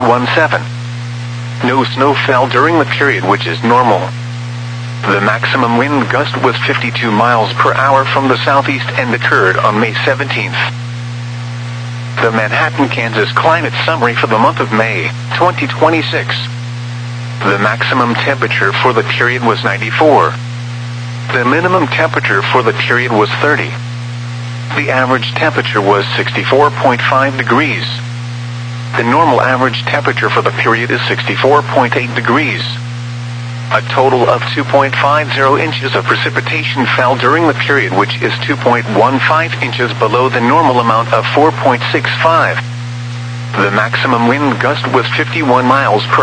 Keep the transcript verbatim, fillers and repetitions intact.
seventeen. No snow fell during the period, which is normal. The maximum wind gust was fifty-two miles per hour from the southeast and occurred on May seventeenth. The Manhattan, Kansas climate summary for the month of May, twenty twenty-six. The maximum temperature for the period was ninety-four. The minimum temperature for the period was thirty. The average temperature was sixty-four point five degrees. The normal average temperature for the period is sixty-four point eight degrees. A total of two point five zero inches of precipitation fell during the period, which is two point one five inches below the normal amount of four point six five. The maximum wind gust was fifty-one miles per